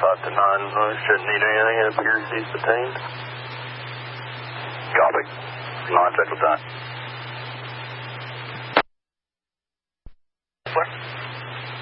5 to 9, shouldn't need anything, it appears he's detained. Copy. 9 Central Time.